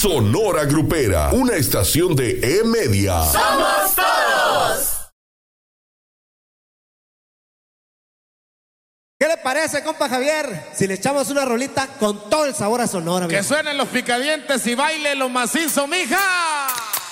Sonora Grupera, una estación de E-Media. ¡Somos todos! ¿Qué le parece, compa Javier? Si le echamos una rolita con todo el sabor a Sonora. Que suenen los picadientes y baile lo macizo, mija.